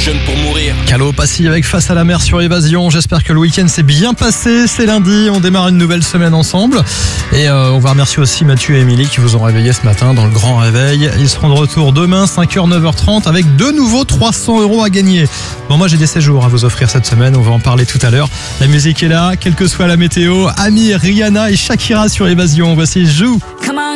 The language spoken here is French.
jeune pour mourir. Calo Passy avec Face à la mer sur Évasion. J'espère que le week-end s'est bien passé. C'est lundi, on démarre une nouvelle semaine ensemble. Et on va remercier aussi Mathieu et Émilie qui vous ont réveillé ce matin dans le grand réveil. Ils seront de retour demain, 5h, 9h30 avec de nouveau 300 € à gagner. Bon, moi j'ai des séjours à vous offrir cette semaine, on va en parler tout à l'heure. La musique est là, quelle que soit la météo. Amir, Rihanna et Shakira sur Évasion. Voici Joue.